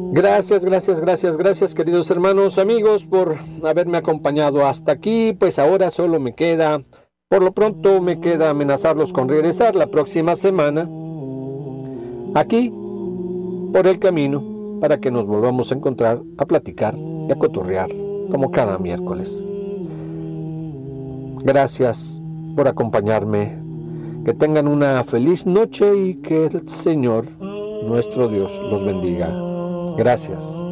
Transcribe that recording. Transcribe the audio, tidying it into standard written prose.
Gracias, queridos hermanos, amigos, por haberme acompañado hasta aquí. Pues ahora solo me queda, por lo pronto me queda amenazarlos con regresar la próxima semana, aquí, por el camino, para que nos volvamos a encontrar, a platicar y a cotorrear, como cada miércoles. Gracias por acompañarme. Que tengan una feliz noche y que el Señor, nuestro Dios, los bendiga. Gracias.